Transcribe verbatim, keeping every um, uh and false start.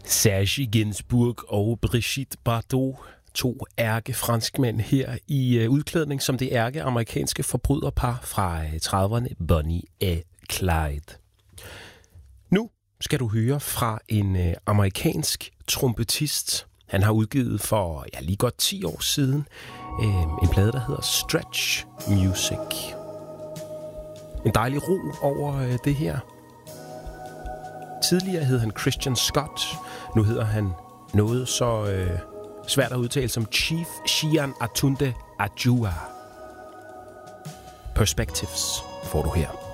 Serge Gainsbourg og Brigitte Bardot, to ærke-franskmænd her i udklædning som det ærke-amerikanske forbryderpar fra trediverne, Bonnie og Clyde. Nu skal du høre fra en amerikansk trompetist. Han har udgivet for ja, lige godt ti år siden øh, en plade, der hedder Stretch Music. En dejlig ro over øh, det her. Tidligere hed han Christian Scott. Nu hedder han noget så øh, svært at udtale som Chief Shian Atunde Adjua. Perspectives får du her.